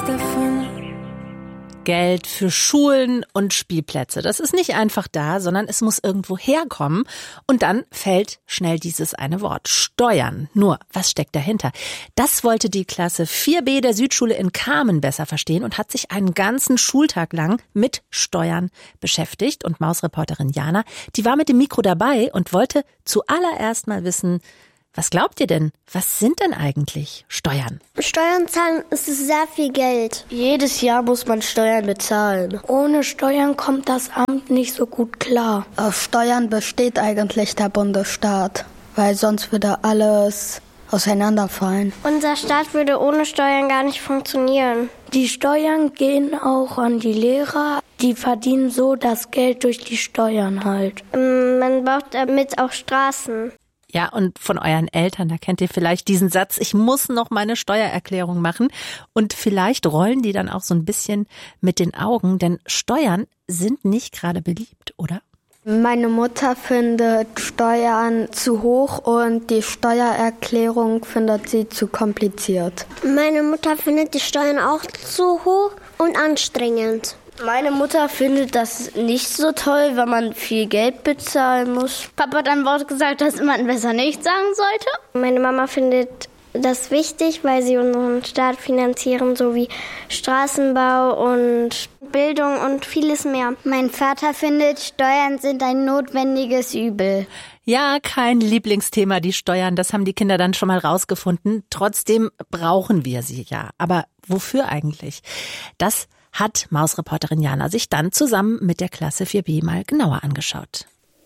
Geld für Schulen und Spielplätze. Das ist nicht einfach da, sondern es muss irgendwo herkommen. Und dann fällt schnell dieses eine Wort: Steuern. Nur, was steckt dahinter? Das wollte die Klasse 4b der Südschule in Kamen besser verstehen und hat sich einen ganzen Schultag lang mit Steuern beschäftigt. Und Mausreporterin Jana, die war mit dem Mikro dabei und wollte zuallererst mal wissen: Was glaubt ihr denn? Was sind denn eigentlich Steuern? Steuern zahlen ist sehr viel Geld. Jedes Jahr muss man Steuern bezahlen. Ohne Steuern kommt das Amt nicht so gut klar. Auf Steuern besteht eigentlich der Bundesstaat, weil sonst würde alles auseinanderfallen. Unser Staat würde ohne Steuern gar nicht funktionieren. Die Steuern gehen auch an die Lehrer. Die verdienen so das Geld durch die Steuern halt. Man baut damit auch Straßen. Ja, und von euren Eltern, da kennt ihr vielleicht diesen Satz: Ich muss noch meine Steuererklärung machen. Und vielleicht rollen die dann auch so ein bisschen mit den Augen, denn Steuern sind nicht gerade beliebt, oder? Meine Mutter findet Steuern zu hoch und die Steuererklärung findet sie zu kompliziert. Meine Mutter findet die Steuern auch zu hoch und anstrengend. Meine Mutter findet das nicht so toll, weil man viel Geld bezahlen muss. Papa hat ein Wort gesagt, das man besser nicht sagen sollte. Meine Mama findet das wichtig, weil sie unseren Staat finanzieren, sowie Straßenbau und Bildung und vieles mehr. Mein Vater findet, Steuern sind ein notwendiges Übel. Ja, kein Lieblingsthema, die Steuern, das haben die Kinder dann schon mal rausgefunden. Trotzdem brauchen wir sie ja. Aber wofür eigentlich? Das hat Mausreporterin Jana sich dann zusammen mit der Klasse 4b mal genauer angeschaut.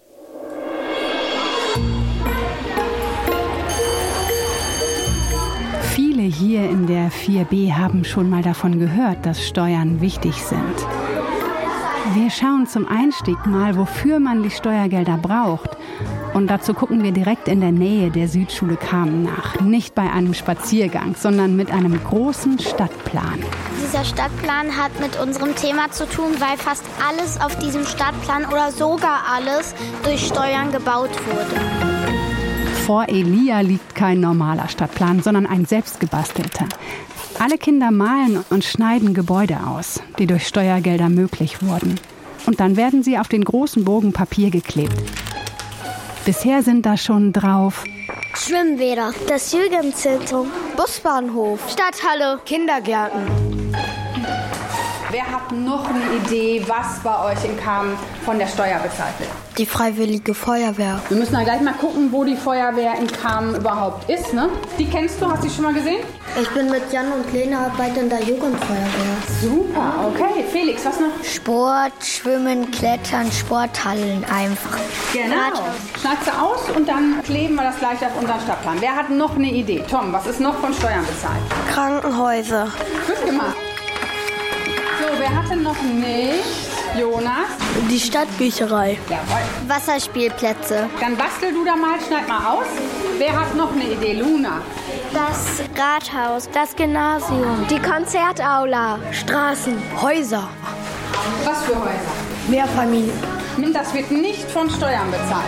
Viele hier in der 4b haben schon mal davon gehört, dass Steuern wichtig sind. Wir schauen zum Einstieg mal, wofür man die Steuergelder braucht. Und dazu gucken wir direkt in der Nähe der Südschule Kamen nach. Nicht bei einem Spaziergang, sondern mit einem großen Stadtplan. Dieser Stadtplan hat mit unserem Thema zu tun, weil fast alles auf diesem Stadtplan oder sogar alles durch Steuern gebaut wurde. Vor Elia liegt kein normaler Stadtplan, sondern ein selbstgebastelter. Alle Kinder malen und schneiden Gebäude aus, die durch Steuergelder möglich wurden. Und dann werden sie auf den großen Bogen Papier geklebt. Bisher sind da schon drauf Schwimmbäder, das Jugendzentrum, Busbahnhof, Stadthalle, Kindergärten. Wer hat noch eine Idee, was bei euch in Kamen von der Steuer bezahlt wird? Die Freiwillige Feuerwehr. Wir müssen dann gleich mal gucken, wo die Feuerwehr in Kamen überhaupt ist, ne? Die kennst du, hast du die schon mal gesehen? Ich bin mit Jan und Lena bei in der Jugendfeuerwehr. Super, okay. Felix, was noch? Sport, Schwimmen, Klettern, Sporthallen einfach. Genau. Schneidest du aus und dann kleben wir das gleich auf unseren Stadtplan. Wer hat noch eine Idee? Tom, was ist noch von Steuern bezahlt? Krankenhäuser. Gut gemacht. So, wer hatte noch nicht? Jonas? Die Stadtbücherei. Jawohl. Wasserspielplätze. Dann bastel du da mal, schneid mal aus. Wer hat noch eine Idee? Luna? das Rathaus, das Gymnasium, die Konzertaula, Straßen, Häuser. Was für Häuser? Mehrfamilien. Das wird nicht von Steuern bezahlt.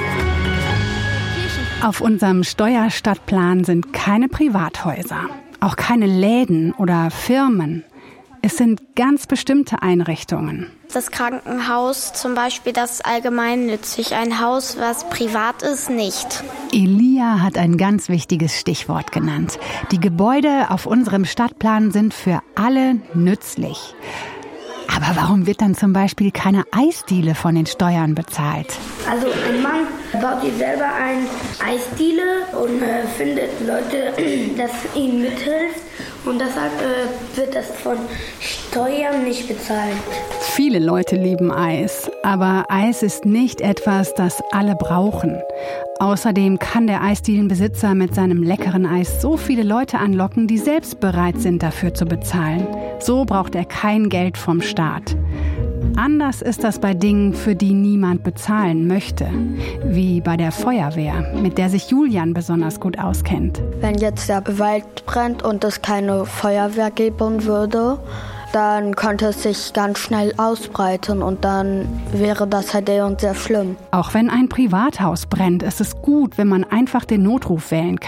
Auf unserem Steuerstadtplan sind keine Privathäuser, auch keine Läden oder Firmen. Es sind ganz bestimmte Einrichtungen. Das Krankenhaus zum Beispiel, das ist allgemeinnützig. Ein Haus, was privat ist, nicht. Elia hat ein ganz wichtiges Stichwort genannt. Die Gebäude auf unserem Stadtplan sind für alle nützlich. Aber warum wird dann zum Beispiel keine Eisdiele von den Steuern bezahlt? Also ein Mann baut sich selber eine Eisdiele und findet Leute, das ihnen mithilft. Und deshalb wird das von Steuern nicht bezahlt. Viele Leute lieben Eis, aber Eis ist nicht etwas, das alle brauchen. Außerdem kann der Eisdielenbesitzer mit seinem leckeren Eis so viele Leute anlocken, die selbst bereit sind, dafür zu bezahlen. So braucht er kein Geld vom Staat. Anders ist das bei Dingen, für die niemand bezahlen möchte. Wie bei der Feuerwehr, mit der sich Julian besonders gut auskennt. Wenn jetzt der Wald brennt und es keine Feuerwehr geben würde, dann könnte es sich ganz schnell ausbreiten und dann wäre das halt sehr schlimm. Auch wenn ein Privathaus brennt, ist es gut, wenn man einfach den Notruf wählen kann.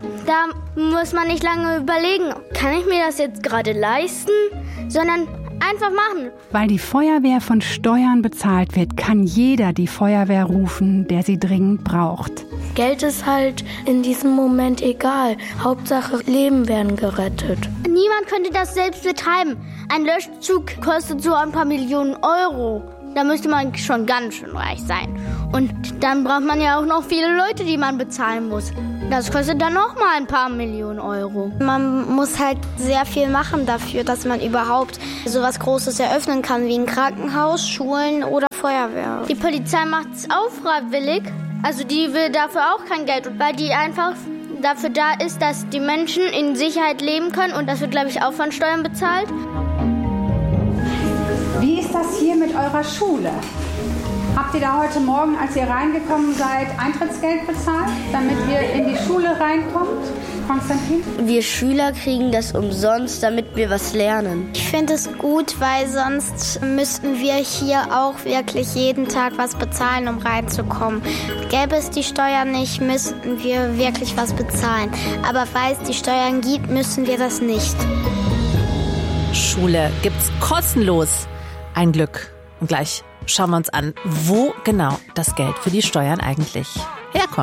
Da muss man nicht lange überlegen, kann ich mir das jetzt gerade leisten, sondern einfach machen. Weil die Feuerwehr von Steuern bezahlt wird, kann jeder die Feuerwehr rufen, der sie dringend braucht. Geld ist halt in diesem Moment egal. Hauptsache, Leben werden gerettet. Niemand könnte das selbst betreiben. Ein Löschzug kostet so ein paar Millionen Euro. Da müsste man schon ganz schön reich sein. Und dann braucht man ja auch noch viele Leute, die man bezahlen muss. Das kostet dann noch mal ein paar Millionen Euro. Man muss halt sehr viel machen dafür, dass man überhaupt so was Großes eröffnen kann, wie ein Krankenhaus, Schulen oder Feuerwehr. Die Polizei macht es auch freiwillig. Also die will dafür auch kein Geld, weil die einfach dafür da ist, dass die Menschen in Sicherheit leben können. Und das wird, glaube ich, auch von Steuern bezahlt. Wie ist das hier mit eurer Schule? Habt ihr da heute Morgen, als ihr reingekommen seid, Eintrittsgeld bezahlt, damit ihr in die Schule reinkommt? Konstantin? Wir Schüler kriegen das umsonst, damit wir was lernen. Ich finde es gut, weil sonst müssten wir hier auch wirklich jeden Tag was bezahlen, um reinzukommen. Gäbe es die Steuern nicht, müssten wir wirklich was bezahlen. Aber weil es die Steuern gibt, müssen wir das nicht. Schule gibt's kostenlos. Ein Glück. Und gleich schauen wir uns an, wo genau das Geld für die Steuern eigentlich herkommt.